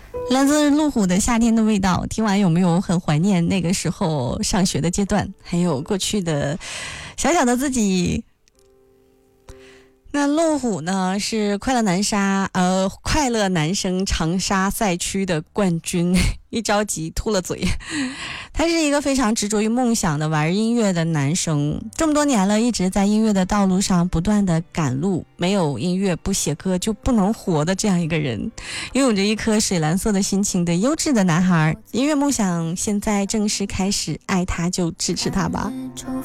来自路虎的《夏天的味道》，听完有没有很怀念那个时候上学的阶段，还有过去的小小的自己？那路虎呢是快乐男生长沙赛区的冠军，一着急吐了嘴。他是一个非常执着于梦想的玩音乐的男生，这么多年了，一直在音乐的道路上不断的赶路，没有音乐不写歌就不能活的这样一个人，拥有着一颗水蓝色的心情的优质的男孩。音乐梦想现在正式开始，爱他就支持他吧。